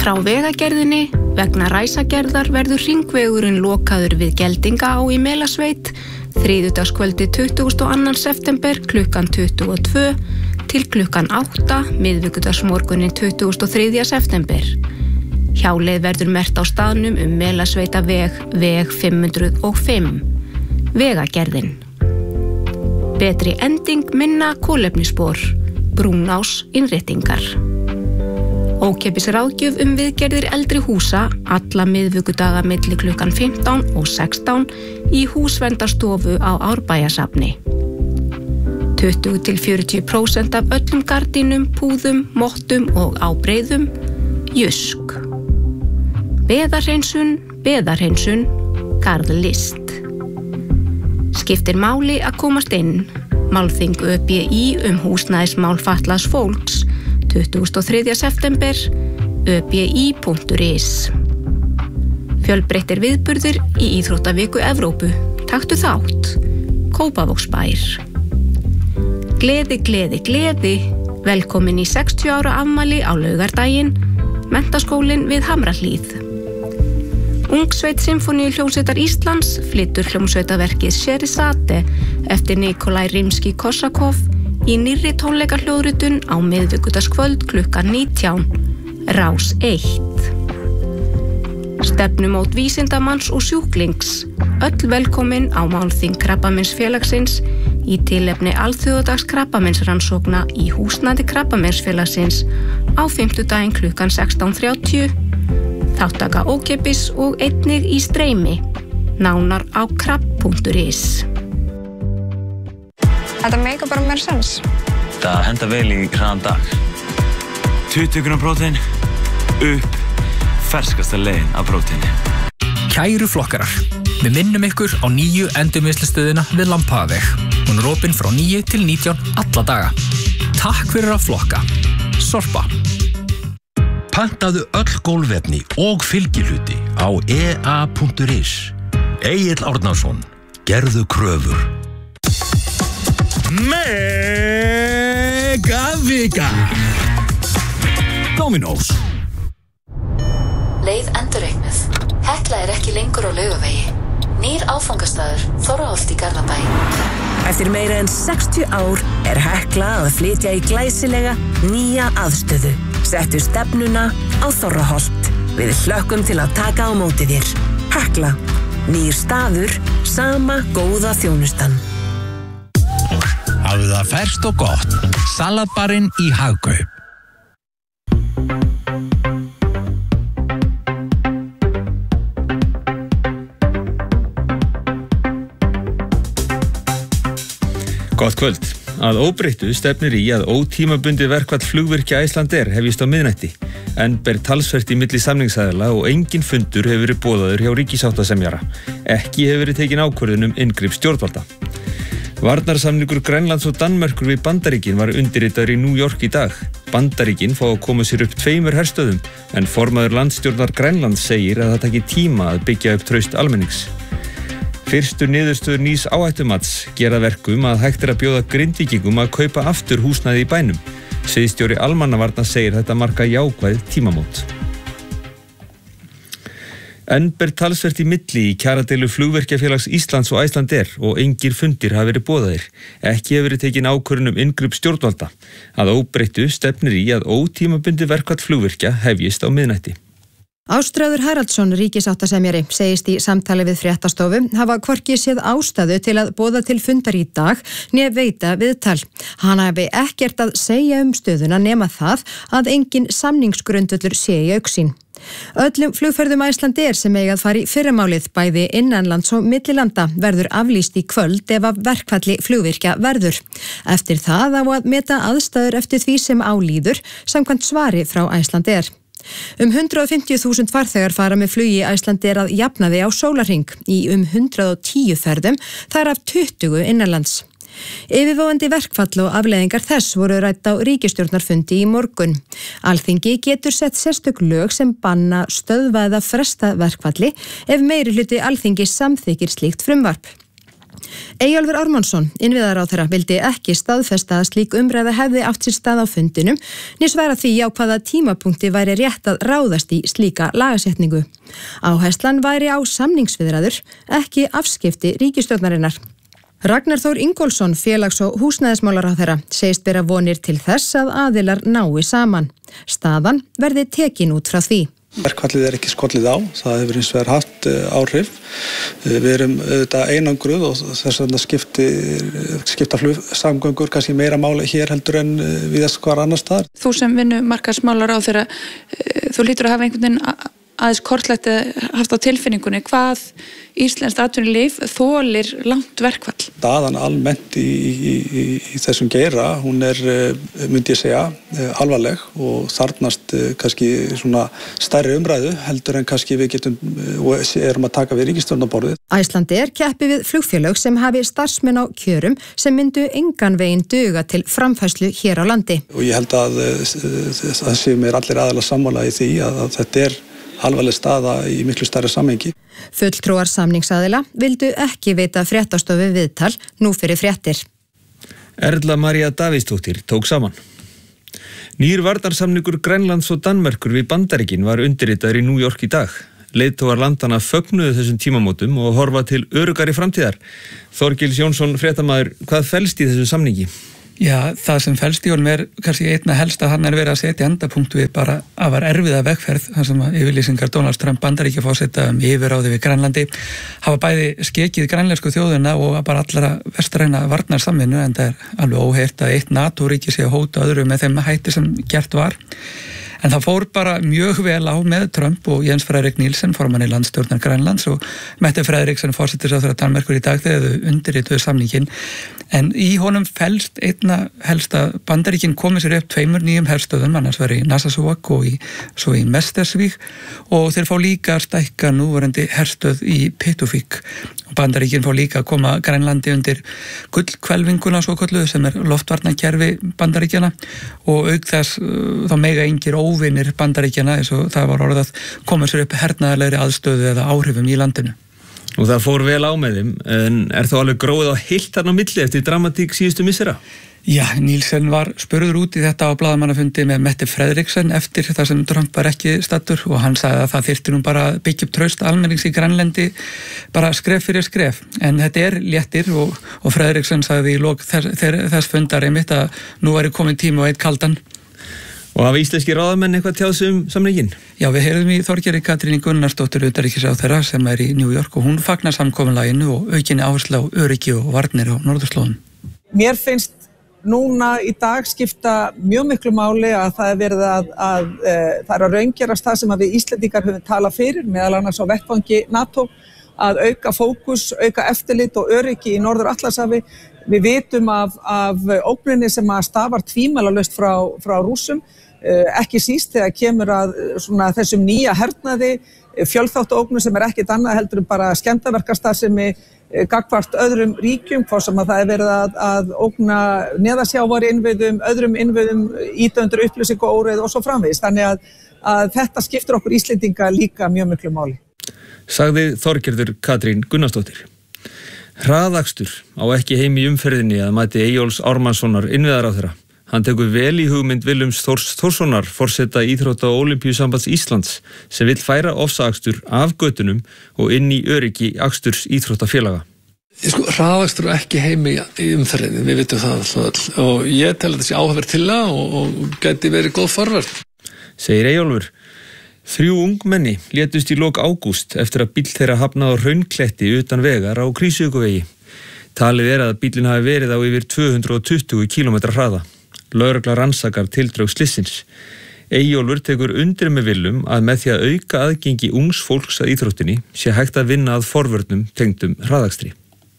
Frá vegagerðinni, vegna ræsagerðar verður hringvegurinn lokaður við Geldingaá í Melasveit, þriðjudagskvöldi 22. september klukkan 22 til klukkan 8, miðvikudagsmorgunin 23. september. Hjáleið verður merkt á staðnum Melasveita veg 505. Vegagerðin. Betri ending, minna kolefnisspor. Brúnás innréttingar. Ókeypis ráðgjöf viðgerðir eldri húsa alla miðvikudaga milli klukkan 15 og 16 í húsverndarstofu á Árbæjarsafni. 20-40% af öllum gardínum, púðum, mottum og ábreiðum. Jysk. Beðarhreinsun, garðlist. Skiptir máli að komast inn. Málþing ÖBÍ húsnæðismál fatlaðs fólks 23. september öbi.is. Fjölbreyttir viðburðir í Íþróttaviku Evrópu. Taktu þátt. Kópavogsbær. Gleði. Velkomin í 60 ára afmæli á laugardaginn. Menntaskólinn við Hamrahlíð. Ungsveit Sinfóníuhljómsveitar Íslands flytur hljómsveitaverkið Sherizade eftir Nikolai Rimski-Korsakov í nýrri tónleikahljóðritun á miðvikudagskvöld klukkan 19, Rás 1. Stefnumót vísindamanns og sjúklings, öll velkomin á málþing Krabbameinsfélagsins í tilefni alþjóðadags krabbameinsrannsókna í húsnæði Krabbameinsfélagsins á fimmtudaginn klukkan 16:30. Þáttaka ókeypis og einnig í streymi. Nánar á krabb.is. Þetta meikar bara meira sens. Það henda vel í hraðan dag. 20 g prótein, upp, ferskasta leiðin af próteini. Kæru flokkarar, við minnum ykkur á nýju endurvinnslustöðina við Lambhagaveg. Hún er opin frá 9 til 19 alla daga. Takk fyrir að flokka. Sorpa. Pantaðu öll gólfefni og fylgihluti á ea.is. Egill Árnason, gerðu kröfur. Megavika. Dominos. Leið endurreiknuð. Hekla er ekki lengur á Laugavegi. Nýr áfangastaður, Þorraholt í Garðabæ. Eftir meira en 60 ár er Hekla að flytja í glæsilega nýja aðstöðu. Settu stefnuna á Þorraholt. Við hlökkum til að taka á móti þér. Hekla. Nýr staður, sama góða þjónustan. Hafðu það ferskt og gott. Salatbarinn í Hagkaup. Gott kvöld. Að óbreyttu stefnir í að ótímabundið verkfall flugvirkja Icelandair hefjist á miðnætti, en ber talsvert í milli samningsaðila og engin fundur hefur verið boðaður hjá ríkissáttasemjara. Ekki hefur verið tekin ákvörðun inngrip stjórnvalda. Varnarsamningur Grænlands og Danmerkur við Bandaríkin var undirritaður í New York í dag. Bandaríkin fá að koma sér upp 2 herstöðum, en formaður landsstjórnar Grænlands segir að það taki tíma að byggja upp traust almennings. Fyrstu niðurstöður nýs áhættumats gera verkum að hægt er að bjóða Grindvíkingum að kaupa aftur húsnæði í bænum. Sviðsstjóri almannavarna segir þetta marka jákvæð tímamót. Enn ber talsvert í milli í kjaradeilu Flugvirkjafélags Íslands og Icelandair og engir fundir hafa verið boðaðir. Ekki hefur verið tekin ákvörðun inngrip stjórnvalda. Að óbreyttu stefnir í að ótímabundið verkfall flugvirkja hefjist á miðnætti. Ástráður Haraldsson, ríkissáttasemjari, segist í samtali við Fréttastofu hafa hvorki séð ástæðu til að boða til fundar í dag né veita viðtal. Hann hafi ekkert að segja stöðuna nema það að engin samningsgrundvöllur sé í augsýn. Öllum flugferðum Icelandair sem eiga að fara í fyrramálið bæði innanlands og millilanda verður aflýst í kvöld ef að verkfalli flugvirkja verður. Eftir það á að meta aðstæður eftir því sem á líður samkvæmt svari frá Icelandair. 150.000 farþegar fara með flugi Icelandair að jafnaði á sólarhring í 110 ferðum, þar af 20 innanlands. Yfirvofandi verkfall og afleiðingar þess voru rædd á ríkisstjórnarfundi í morgun. Alþingi getur sett sérstök lög sem banna stöðva eða fresta verkfalli ef meirihluti Alþingis samþykkir slíkt frumvarp. Eyjólfur Ármannsson, innviðaráðherra, vildi ekki staðfesta að slík umræða hefði átt sér stað á fundinum, né svara því á hvaða tímapunkti væri rétt að ráðast í slíka lagasetningu. Áherslan væri á samningsviðræður, ekki afskipti ríkisstjórnarinnar. Ragnar Þór Ingólfsson, félags- og húsnæðismálaráðherra, segist bera vonir til þess að aðilar nái saman. Staðan verði tekin út frá því. Verkfallið ekki skollið á, það hefur hins vegar haft áhrif. Við erum auðvitað einangruð og þess vegna skipta flugsamgöngur kannski meira máli hér heldur en víðast hvar annars staðar. Þú sem vinnumarkaðsmálaráðherra, þú hlýtur að hafa einhvern veginn aðeins kortlegt haft á tilfinningunni hvað íslenskt atvinnulíf þolir langt verkfall. Staðan almennt í þessum geira, hún myndi ég segja, alvarleg og þarfnast kannski svona stærri umræðu heldur en kannski við getum og erum að taka við ríkisstjórnarborðið. Icelandair keppi við flugfélög sem hafi starfsmenn á kjörum sem myndu engan veginn duga til framfærslu hér á landi. Og ég held að það séu mér allir aðalega sammála í því að þetta alvarleg staða í miklu stærri samhengi. Fulltrúar samningsaðila vildu ekki veita fréttastofu viðtal nú fyrir fréttir. Erla María Davíðsdóttir tók saman. Nýr varnarsamningur Grænlands og Danmerkur við Bandaríkin var undirritaður í New York í dag. Leiðtogar landanna fögnuðu þessum tímamótum og horfa til öruggari framtíðar. Þorgils Jónsson, fréttamaður, hvað felst í þessum samningi? Já, það sem felst í honum kannski einna helst að hann verið að setja endapunkt við bara afar erfiða vegferð, þar sem yfirlýsingar Donald Trump Bandaríkjaforseta yfirráði við Grænlandi hafa bæði skekið grænlensku þjóðina og bara allra vestræna varnarsamvinnu, en það alveg óheyrt að eitt NATO-ríki sé að hóta öðru með þeim hætti sem gert var. En það fór bara mjög vel á með Trump og Jens Frederik Nielsen, formann í landstjórnar Grænlands, og Mette Frederiksen, forsætisráðherra Danmerkur í dag þegar þau undirrituðu samninginn. En í honum felst einna helst að Bandaríkin komið sér upp 2 nýjum herstöðum, annars var í Nassau-Soak og svo í Mestersvík, og þeir fá líka að stækka núverandi herstöð í Pituffik. Bandaríkin fá líka að koma Grænlandi undir gullhvelfinguna svo kölluðu sem loftvarnakerfi Bandaríkjana, og auk þess þá mega engir óvinir Bandaríkjana, eins og það var orðað, koma sér upp hernaðarlegri aðstöðu eða áhrifum í landinu. Og það fór vel á með þeim, en þá alveg gróið á heilt þarna á milli eftir dramatík síðustu missera? Já, Nielsen var spurður út í þetta á blaðamannafundi með Mette Frederiksen eftir það sem Trump var ekki staddur, og hann sagði að það þyrfti nú bara að byggja upp traust almennings í Grænlandi bara skref fyrir skref. En þetta léttir og Frederiksen sagði í lok þess fundar einmitt að nú væri komin tími og eitt kaldan. Og hafa íslenski ráðamenn eitthvað tjáð um samninginn? Já, við heyrðum í Þorgerði Katrínu Gunnarsdóttur utanríkisráðherra sem í New York, og hún fagnar samkomulaginu og aukinni áherslu á öryggi og varnir á norðurslóðum. Mér finnst núna í dag skipta mjög miklu máli að það verið að það að raungerast það sem við Íslendingar höfum talað fyrir, meðal annars á vettvangi NATO, að auka fókus, auka eftirlit og öryggi í Norður-Atlantshafi. Við vitum af ógninni sem að stafar tvímælalaust frá Rússum, ekki síst þegar kemur að þessum nýja hernaði, fjölþáttaógnum sem ekkert annað heldur en bara skemmdarverkastarfsemi gagnvart öðrum ríkjum, hvað sem að það verið að ógna neðansjávar innviðum, öðrum innviðum, ýta undir upplýsingu og óreiðu og svo framvegis. Þannig að þetta skiptir okkur Íslendinga líka mjög miklu máli. Sagði Þorgerður Katrín Gunnarsdóttir. Hraðakstur á ekki heim í umferðinni að mati Eyjóls Ármannssonar innviðaráðherra. Hann tekur vel í hugmynd Willums Þórs Þórssonar, forseta Íþrótta- og Ólympíusambands Íslands, sem vill færa ofsaakstur af götunum og inn í öryggi aksturs íþróttafélaga. Hraðakstur ekki heimi í umferðinni, við vitum það alltaf, og ég tel að þessi áhugaverð til það og geti verið góð forvörð. Segir Eyjólfur. 3 ungmenni létust í lok ágúst eftir að bíll þeirra hafnaði á Hraunkletti utan vegar á Krýsuvíkurvegi. Talið að bíllinn hafi verið á yfir 220 km hraða. Lögregla rannsakar tildrög slissins. Eyjólfur tekur undir með Willum að með því að auka aðgengi ungs fólks að íþróttinni sé hægt að vinna að forvörnum tengdum hraðakstri.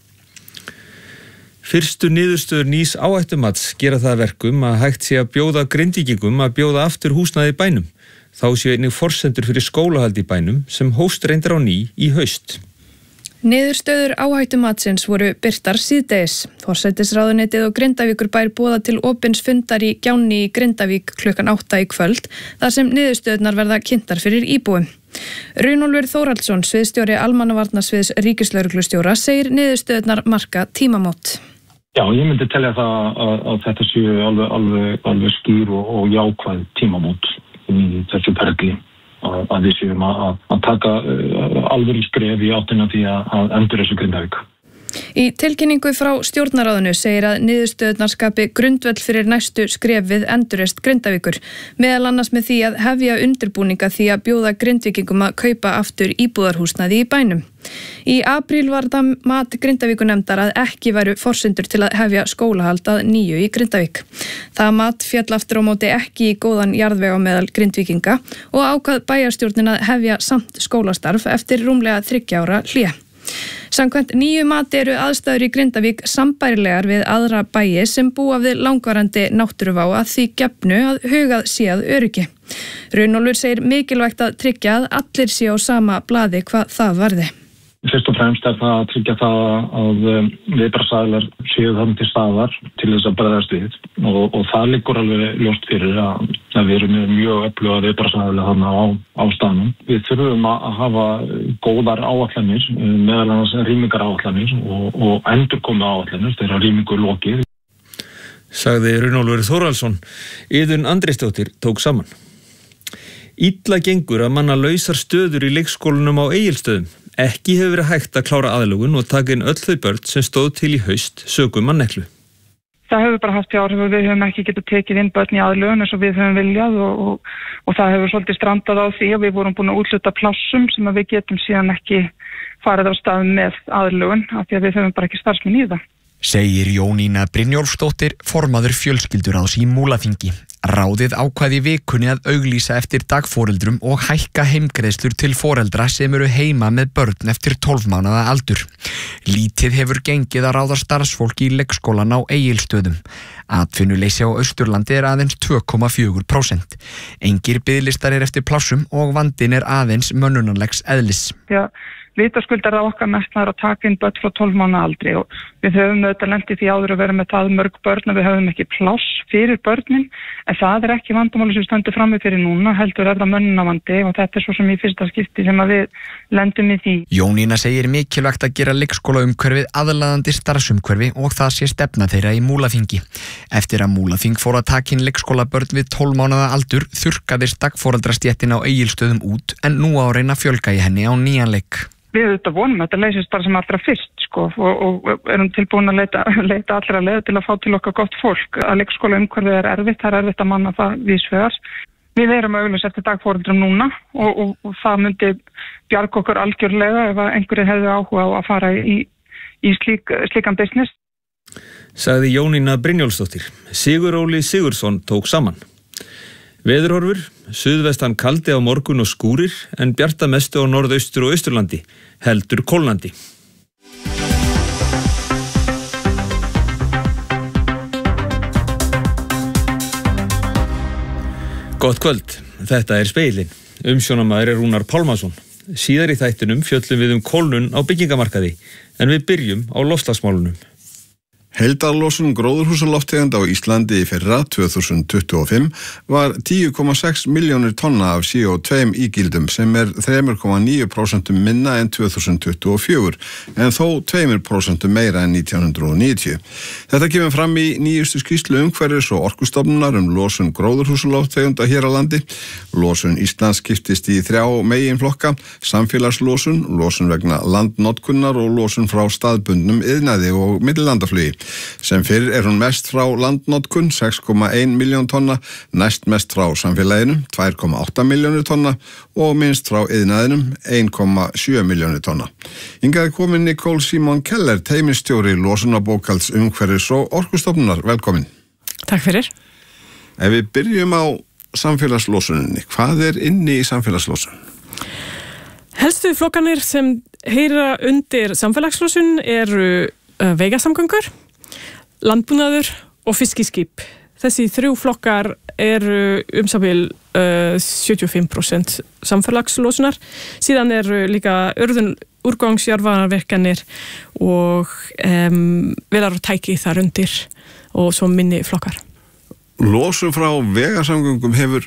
Fyrstu niðurstöður nýs áhættumats gera það verkum að hægt sé að bjóða Grindvíkingum að bjóða aftur húsnæði í bænum. Þá séu einnig forsendur fyrir skólahald í bænum sem hófst reyndar á ný í haust. Niðurstöður áhættumatsins voru birtar síðdegis. Forsætisráðuneytið og Grindavíkurbær boða til opins fundar í Gjánni í Grindavík klukkan 8 í kvöld, þar sem niðurstöðurnar verða kynntar fyrir íbúum. Runólfur Þórhallsson, sviðstjóri almannavarnasviðs ríkislögreglustjóra, segir niðurstöðurnar marka tímamót. Já, ég myndi telja það að þetta séu alveg skýr og jákvæð tímamót í þessu ferli. Að við séum að taka alvöru skref í áttina því að endurreisa Grindavík. Í tilkynningu frá stjórnarráðinu segir að niðurstöðurnar skapi grundvöll fyrir næstu skref við endurreist Grindavíkur, meðal annars með því að hefja undirbúninga því að bjóða Grindvíkingum að kaupa aftur íbúðarhúsnæði í bænum. Í apríl var það mat Grindavíkunefndar að ekki væru forsendur til að hefja skólahald að nýju í Grindavík. Það mat féll aftur á móti ekki í góðan jarðveg á meðal Grindvíkinga og ákvað bæjarstjórnin að hefja samt skólastarf eftir rúmlega 3 ára hlé. Samkvæmt nýju mati eru aðstæður í Grindavík sambærilegar við aðra bæi sem búa við langvarandi náttúruvá að því gefnu að hugað sé að öryggi. Runólfur segir mikilvægt að tryggja að allir sé á sama blaði hvað það varði. Fyrst og fremst það að tryggja það að viðbragðsaðilar séu þannig til staðar til þess að bregðast við og það liggur alveg ljóst fyrir að við erum með mjög öfluga viðbragðsaðilar þannig á staðnum. Við þurfum að hafa góðar áætlanir, meðal annars rýmingaráætlanir og endurkomu áætlanir þegar rýmingu er lokið. Sagði Runólfur Þórhallsson. Iðunn Andrésdóttir tók saman. Illa gengur að manna lausar stöður í leikskólanum á Egilsstöðum. Ekki hefur verið hægt að klára aðlögun og taka inn öll þau börn sem stóð til í haust sökum manneklu. Það hefur bara haft áhrif og við höfum ekki getað tekið inn börn í aðlögun eins og við höfum viljað og það hefur svolítið strandað á því að við vorum búin að útluta plássum sem að við getum síðan ekki farið á stað með aðlögun af því að við höfum bara ekki starfsmenn í það. Segir Jónína Brynjólfsdóttir, formaður fjölskylduráðs í Múlaþingi. Ráðið ákvað í vikunni að auglýsa eftir dagforeldrum og hækka heimgreiðslur til foreldra sem eru heima með börn eftir 12 mánaða aldur. Lítið hefur gengið að ráða starfsfólki í leikskólan á Egilsstöðum. Atvinnuleysi á Austurlandi er aðeins 2,4%. Engir biðlistar er eftir plássum og vandinn er aðeins mönnunarlegs eðlis. Já. Vitaskuld það okkar mestnaður að taka inn börn frá 12 mánaða aldri og við höfum auðvitað lent í því áður að vera með það mörg börn og við höfum ekki pláss fyrir börnin en það er ekki vandamáli sem stendur frammi fyrir núna, heldur er það mönnunarvandi og þetta er svo sem í fyrsta skipti sem að við lendum í því. Jónína segir mikilvægt að gera leikskólaumhverfið aðlaðandi starfsumhverfi og það sé stefna þeirra í Múlaþingi. Eftir að Múlaþing fór að taka inn leikskólabörn við 12 mánaða aldur þurrkaðist dagforeldrastéttin á Egilsstöðum út en nú á að reyna að fjölga í henni á nýjan leik. Við auðvitað vonum að þetta leysist bara sem allra fyrst og erum tilbúin að leita allra leið til að fá til okkar gott fólk. Að leikskóla umhverfið er erfitt, það er erfitt að manna það vísvegar. Við erum auðvitað eftir dagforeldrum núna og það myndi bjarga okkur algjörlega ef einhverjir hefðu áhuga á að fara í slíkan business. Sagði Jónína Brynjólfsdóttir. Siguróli Sigurðsson tók saman. Veðurhorfur, suðvestan kaldi á morgun og skúrir en bjarta mestu á norðaustur og austurlandi, heldur kólnandi. Gott kvöld, þetta er Speilin. Umsjónamaður er Rúnar Pálmason. Síðar í þættinum fjöllum við kólnun á byggingamarkaði en við byrjum á loftslagsmálunum. Heildarlosun gróðurhúsalofttegunda á Íslandi í fyrra 2025 var 10,6 milljónir tonna af CO2 ígildum sem er 3,9% minna en 2024 en þó 2% meira en 1990. Þetta kemur fram í nýjustu skýrslu umhverfis og orkustofnunar losun gróðurhúsalofttegunda hér á landi. Losun Íslands skiptist í 3 meginflokka, samfélagslosun, losun vegna landnotkunnar og losun frá staðbundnum iðnaði og millilandaflugi. Sem fyrr er hún mest frá landnotkun 6,1 miljón tonna, næst mest frá samfélaginu 2,8 miljónir tonna og minnst frá iðnaðinum 1,7 miljónir tonna. Hingað er komin Nicole Simon Keller, teymisstjóri losunarbókhalds umhverfis og orkustofnunar. Velkomin. Takk fyrir. Ef við byrjum á samfélagslosuninni, hvað er inni í samfélagslosun? Helstu flokkanir sem heyra undir samfélagslosun eru vegasamgöngur, landbúnaður og fiskiskip. Þessi 3 flokkar eru umsabil 75% samfélagslosunar. Síðan eru líka úrgangsjarðvarmavirkjanir og vélar og tæki þar undir og svo minni flokkar. Losun frá vegasamgöngum hefur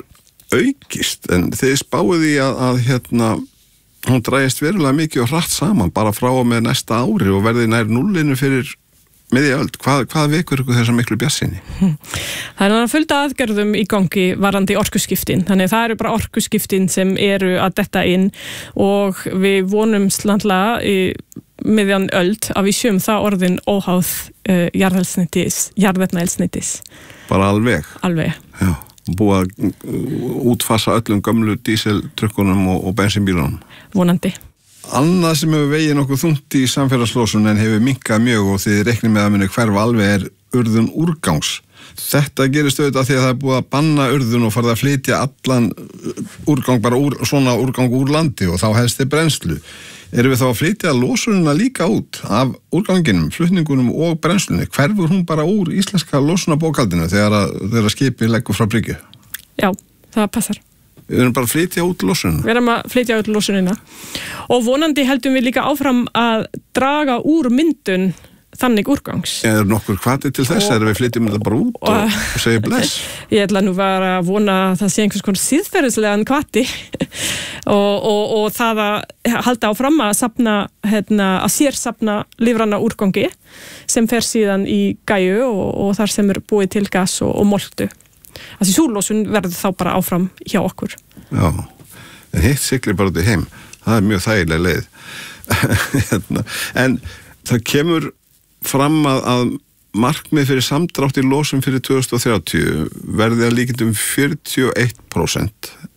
aukist, en þið spáið því að hún drægist verulega mikið og hratt saman bara frá og með næsta ári og verði nær nullinu fyrir miðja öld. Hvað vekur ykkur þessa miklu bjartsýni? Það er fullt af aðgerðum í gangi varandi orkuskiptin. Þannig það eru bara orkuskiptin sem eru að detta inn og við vonum slandlega í miðjan öld að við sjöum það orðin óháð jarðefnaeldsneytis. Bara alveg? Alveg. Já, búið að útfasa öllum gömlu díseltrukkunum og bensinbílunum. Vonandi. Annað sem hefur vegið nokkuð þungt í samfélagslósun en hefur minnkað mjög og þið reiknið með að muni hverfa alveg urðun úrgangs. Þetta gerist auðvitað því að það er búið að banna urðun og farið að flytja allan úrgang, svona úrgang úr landi og þá helst þið brennslu. Erum við þá að flytja lósunina líka út af úrganginum, flutningunum og brennslunni? Hverfur hún bara úr íslenska lósunabókaldinu þegar skipið leggur frá bryggju? Já, það passar. Við erum bara að flytja út lósunina. Við erum að flytja út lósunina og vonandi heldum við líka áfram að draga úr myndun þannig úrgangs. Er nokkur hvati til þess? Erum við flytjum þetta bara út og segja bless? Ég ætla nú bara að vona að það sé einhvers konar síðferðislegan hvati og það að halda áfram að safna, að sérsafna lífræna úrgangi sem fer síðan í gæju og þar sem er búið til gas og moltu. Þessi súrlósun verður þá bara áfram hjá okkur. Já, en hitt siglir bara út í heim. Það er mjög þægileg leið. En það kemur fram að markmið fyrir samdrátt í lósun fyrir 2030 verði að líkindum 41%